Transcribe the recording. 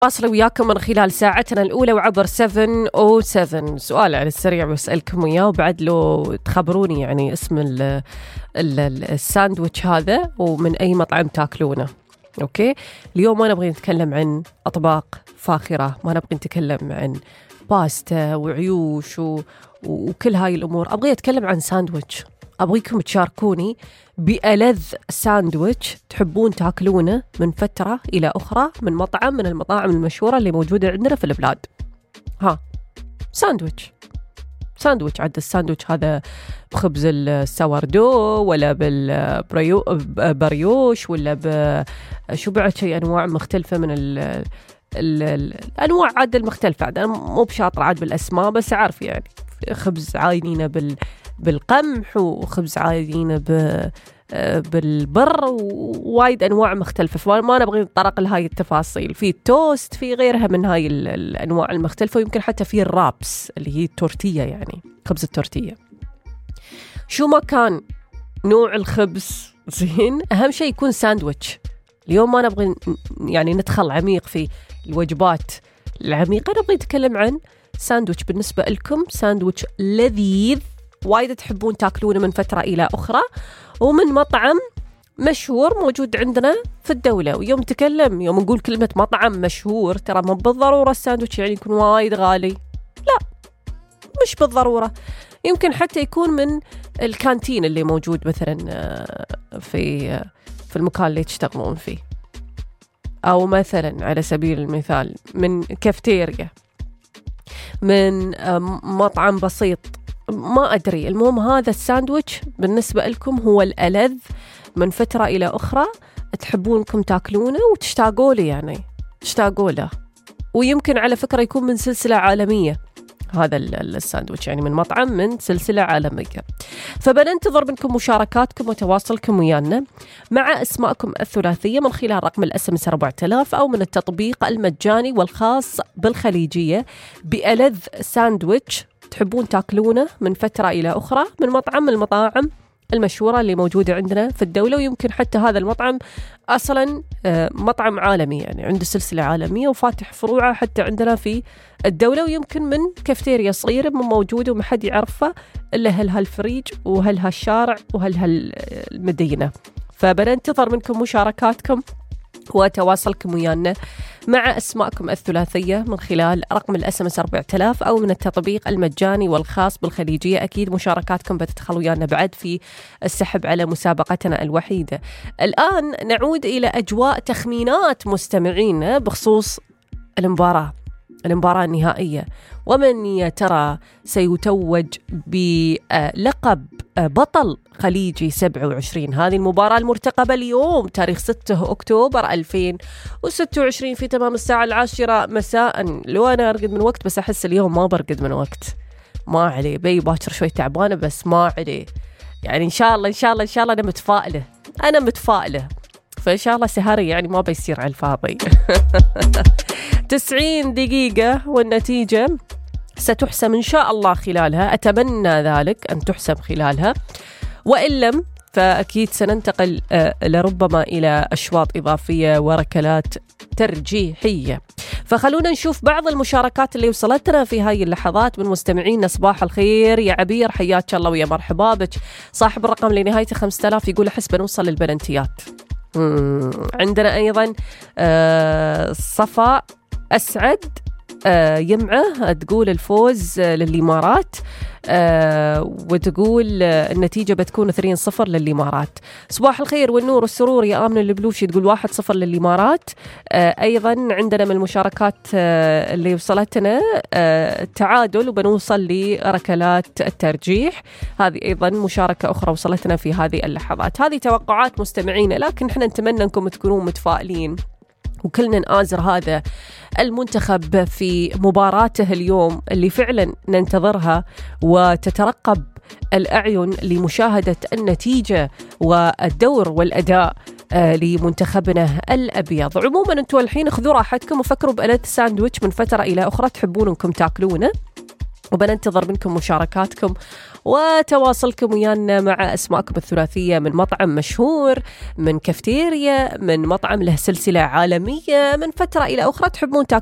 واصل وياكم من خلال ساعتنا الأولى وعبر 707. سؤال على السريع بسألكم إياه وبعد لو تخبروني يعني اسم الساندويتش هذا ومن أي مطعم تاكلونه. أوكي، اليوم ما نبغي نتكلم عن أطباق فاخرة، ما نبغي نتكلم عن باستا وعيوش وكل هاي الأمور. أبغي أتكلم عن ساندويتش. أبغيكم تشاركوني بألذ ساندويتش تحبون تاكلونه من فترة إلى أخرى من مطعم من المطاعم المشهورة اللي موجودة عندنا في البلاد. ساندويتش عاد الساندويتش هذا بخبز السواردو ولا بالبريوش ولا شو بعد شيء أنواع مختلفة من الأنواع عاد المختلفة. عاد أنا مو بشاطر عاد بالأسماء، بس أعرف يعني خبز عاينينه بالقمح وخبز عاينينه بالبر ووايد أنواع مختلفة، فما نبغي نتطرق لهاي التفاصيل. في التوست، في غيرها من هاي الأنواع المختلفة، ويمكن حتى في الرابس اللي هي التورتية، يعني خبز التورتية. شو ما كان نوع الخبز زين، أهم شيء يكون ساندويتش. اليوم ما نبغي يعني ندخل عميق في الوجبات العميقة، نبغي نتكلم عن ساندويتش بالنسبة لكم، ساندويتش لذيذ وايد تحبون تاكلونه من فترة إلى أخرى ومن مطعم مشهور موجود عندنا في الدولة. ويوم نقول كلمة مطعم مشهور، ترى ما بالضرورة الساندويتش يعني يكون وايد غالي، لا مش بالضرورة. يمكن حتى يكون من الكانتين اللي موجود مثلا في المكان اللي تشتغلون فيه، أو مثلا على سبيل المثال من كافتيريا، من مطعم بسيط، ما أدري. المهم هذا الساندويتش بالنسبة لكم هو الألذ من فترة إلى أخرى تحبونكم تاكلونه وتشتاقوا له، يعني تشتاقوا له. ويمكن على فكرة يكون من سلسلة عالمية هذا الساندويتش، يعني من مطعم من سلسلة عالمية. فبننتظر منكم مشاركاتكم وتواصلكم ويانا مع اسماءكم الثلاثية من خلال رقم الSMS 4000 أو من التطبيق المجاني والخاص بالخليجية بألذ ساندويتش تحبون تاكلونه من فترة إلى أخرى من مطعم من المطاعم المشهورة اللي موجودة عندنا في الدولة. ويمكن حتى هذا المطعم أصلا مطعم عالمي، يعني عنده سلسلة عالمية وفاتح فروعه حتى عندنا في الدولة. ويمكن من كافتيريا صغيرة موجودة وما حد يعرفها إلا هل هالفريج وهل هالشارع وهل هالمدينة. فبننتظر منكم مشاركاتكم وتواصلكم ويانا مع أسماءكم الثلاثية من خلال رقم الSMS 4000 أو من التطبيق المجاني والخاص بالخليجية. أكيد مشاركاتكم بتدخل ويانا بعد في السحب على مسابقتنا الوحيدة. الآن نعود إلى أجواء تخمينات مستمعين بخصوص المباراة النهائية، ومن يا ترى سيتوج بلقب بطل خليجي 27. هذه المباراة المرتقبة اليوم تاريخ 6 أكتوبر 2026 في تمام الساعة 10 مساء. لو أنا أرقد من وقت، بس أحس اليوم ما برقد من وقت، ما عليه، باكر شوي تعبانة بس ما عليه. يعني إن شاء الله أنا متفائلة فإن شاء الله سهري يعني ما بيصير على الفاضي. 90 دقيقة والنتيجة ستحسم إن شاء الله خلالها، أتمنى ذلك أن تحسم خلالها، وإن لم فأكيد سننتقل لربما إلى أشواط إضافية وركلات ترجيحية. فخلونا نشوف بعض المشاركات اللي وصلتنا في هاي اللحظات من مستمعين. صباح الخير يا عبير، حياك الله ويا مرحبا بك. صاحب الرقم اللي نهايته 5000 يقول أحس بنوصل للبلنتيات. عندنا أيضا صفاء أسعد يمعه تقول الفوز للإمارات، وتقول النتيجة بتكون 2-0 للإمارات. صباح الخير والنور والسرور يا آمن البلوشي تقول 1-0 للإمارات. أيضا عندنا من المشاركات اللي وصلتنا تعادل وبنوصل لركلات الترجيح. هذه أيضا مشاركة أخرى وصلتنا في هذه اللحظات. هذه توقعات مستمعين، لكن احنا نتمنى أنكم تكونون متفائلين وكلنا نآزر هذا المنتخب في مباراته اليوم اللي فعلا ننتظرها وتترقب الأعين لمشاهدة النتيجة والدور والأداء لمنتخبنا الأبيض. عموما أنتوا الحين خذوا راحتكم وفكروا بألذ ساندويتش من فترة إلى أخرى تحبون أنكم تاكلونه وبننتظر منكم مشاركاتكم وتواصلكم ويانا مع أسماءكم الثلاثية من مطعم مشهور، من كافتيريا، من مطعم له سلسلة عالمية، من فترة إلى أخرى تحبون